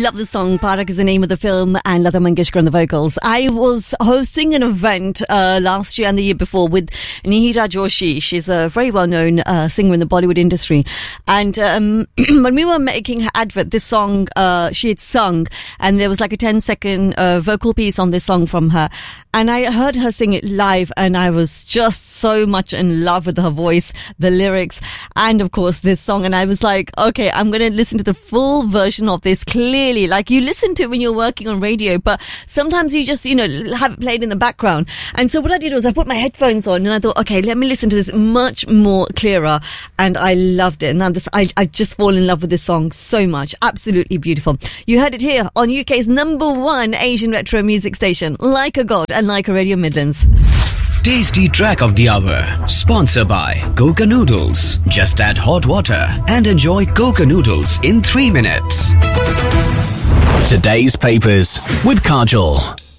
love the song. Parak is the name of the film and Lata Mangeshkar on the vocals. I was hosting an event last year and the year before with Nihira Joshi. She's a very well-known singer in the Bollywood industry. And when we were making her advert, this song she had sung, and there was like a 10-second vocal piece on this song from her. And I heard her sing it live, and I was just so much in love with her voice, the lyrics, and of course this song. And I was like, okay, I'm going to listen to the full version of this clearly, like you listen to it when you're working on radio, but sometimes you just, have it played in the background. And so what I did was I put my headphones on and I thought, okay, let me listen to this much more clearer. And I loved it. And I just fall in love with this song so much. Absolutely beautiful. You heard it here on UK's #1 Asian retro music station, Like a God and Like a Radio Midlands. Tasty track of the hour, sponsored by Coca Noodles. Just add hot water and enjoy Coca Noodles in 3 minutes. Today's papers with Kajol.